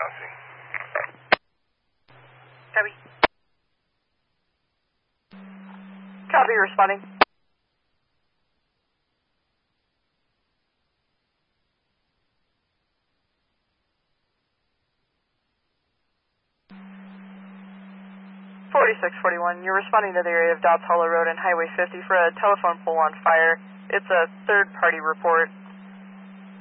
Crossing. Copy. Copy, responding. You're responding to the area of Dodds Hollow Road and Highway 50 for a telephone pole on fire. It's a third-party report.